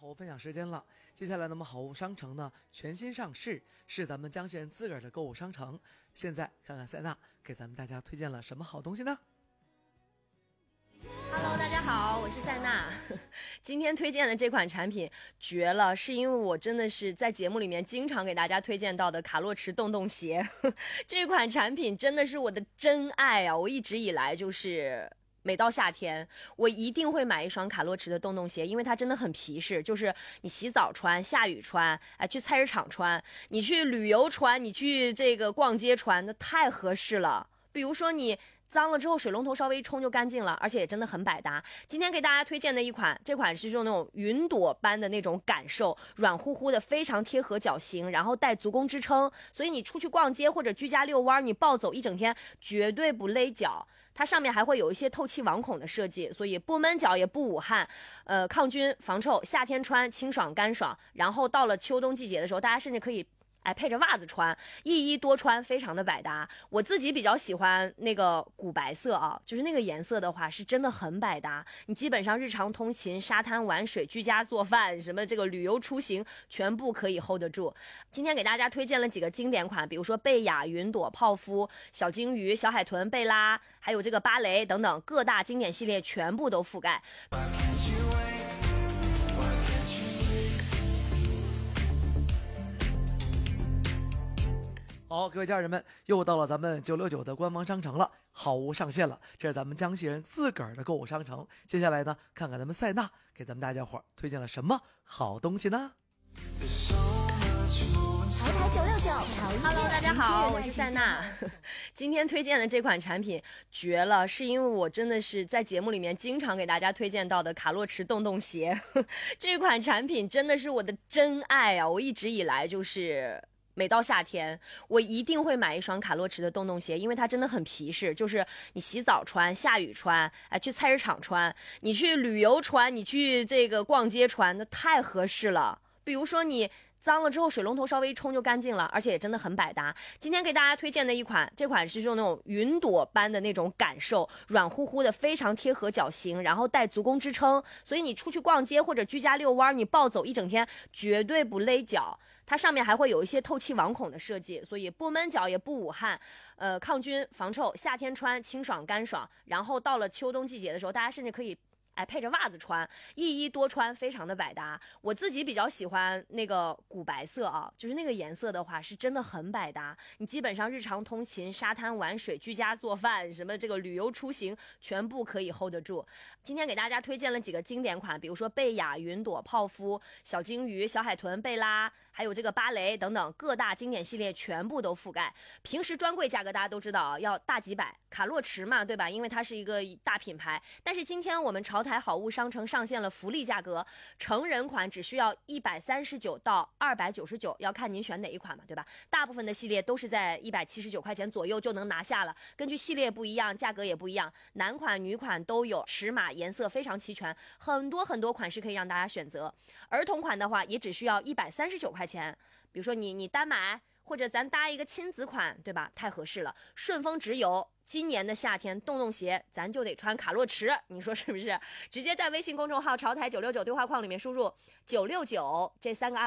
好物分享时间了。接下来呢，我们好物商城呢全新上市，是咱们江西人自个儿的购物商城。现在看看塞纳给咱们大家推荐了什么好东西呢？ Hello， 大家好，我是塞纳。今天推荐的这款产品绝了，是因为我真的是在节目里面经常给大家推荐到的卡洛驰洞洞鞋。这款产品真的是我的真爱啊！我一直以来就是每到夏天，我一定会买一双卡洛驰的洞洞鞋，因为它真的很皮实，就是你洗澡穿、下雨穿，去菜市场穿，你去旅游穿，你去这个逛街穿，那太合适了。比如说你脏了之后水龙头稍微一冲就干净了，而且也真的很百搭。今天给大家推荐的一款，这款是用那种云朵般的那种感受，软乎乎的，非常贴合脚型，然后带足弓支撑，所以你出去逛街或者居家遛弯，你暴走一整天绝对不勒脚。它上面还会有一些透气网孔的设计，所以不闷脚也不捂汗，抗菌防臭，夏天穿清爽干爽，然后到了秋冬季节的时候，大家甚至可以配着袜子穿，一衣多穿，非常的百搭。我自己比较喜欢那个古白色啊，就是那个颜色的话是真的很百搭，你基本上日常通勤、沙滩玩水、居家做饭，什么这个旅游出行全部可以 hold 得住。今天给大家推荐了几个经典款，比如说贝雅、云朵、泡芙、小鲸鱼、小海豚、贝拉，还有这个芭蕾等等各大经典系列全部都覆盖。 好，各位家人们，又到了咱们969的官方商城了，好物上线了。这是咱们江西人自个儿的购物商城。接下来呢，看看咱们塞纳给咱们大家伙推荐了什么好东西呢 ？Hello， 大家好，我是塞纳。今天推荐的这款产品绝了，是因为我真的是在节目里面经常给大家推荐到的卡洛驰洞洞鞋。这款产品真的是我的真爱啊！我一直以来就是每到夏天，我一定会买一双卡洛驰的洞洞鞋，因为它真的很皮实，就是你洗澡穿、下雨穿，去菜市场穿，你去旅游穿，你去这个逛街穿，那太合适了。比如说你脏了之后水龙头稍微一冲就干净了，而且也真的很百搭。今天给大家推荐的一款，这款是用那种云朵般的那种感受，软乎乎的，非常贴合脚型，然后带足弓支撑，所以你出去逛街或者居家遛弯，你暴走一整天绝对不勒脚。它上面还会有一些透气网孔的设计，所以不闷脚也不捂汗，抗菌防臭，夏天穿清爽干爽，然后到了秋冬季节的时候，大家甚至可以配着袜子穿，一衣多穿，非常的百搭。我自己比较喜欢那个古白色啊，就是那个颜色的话是真的很百搭，你基本上日常通勤、沙滩玩水、居家做饭，什么这个旅游出行全部可以 hold 得住。今天给大家推荐了几个经典款，比如说贝雅、云朵、泡芙、小鲸鱼、小海豚、贝拉，还有这个芭蕾等等各大经典系列全部都覆盖。平时专柜价格大家都知道要大几百，卡洛驰嘛，对吧？因为它是一个大品牌，但是今天我们潮台好物商城上线了福利价格，成人款只需要139到299，要看您选哪一款嘛，对吧？大部分的系列都是在179块钱左右就能拿下了，根据系列不一样，价格也不一样，男款女款都有，尺码颜色非常齐全，很多款式可以让大家选择。儿童款的话也只需要139块钱，比如说你单买，或者咱搭一个亲子款，对吧？太合适了。顺丰直邮，今年的夏天洞洞鞋咱就得穿卡洛驰，你说是不是？直接在微信公众号潮台969对话框里面输入969这3个